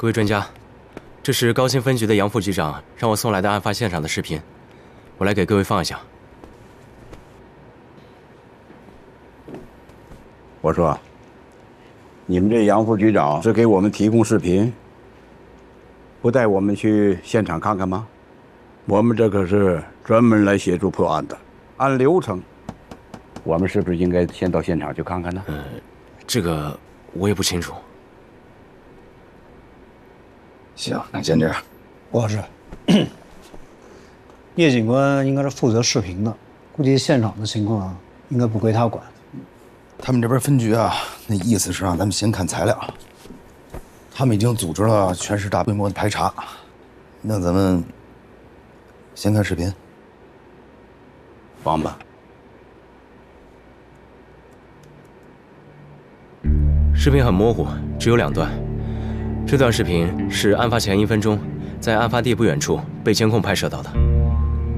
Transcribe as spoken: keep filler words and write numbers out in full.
各位专家，这是高新分局的杨副局长让我送来的案发现场的视频，我来给各位放一下。 我说，你们这杨副局长只给我们提供视频，不带我们去现场看看吗？我们这可是专门来协助破案的，按流程，我们是不是应该先到现场去看看呢？ 呃，这个我也不清楚。 行，那先这样。 郭老师，叶警官应该是负责视频的，估计现场的情况应该不归他管。 他们这边分局啊，那意思是让咱们先看材料。他们已经组织了全市大规模的排查，那咱们先看视频。 放吧。 视频很模糊，只有两段。 这段视频是案发前一分钟，在案发地不远处被监控拍摄到的。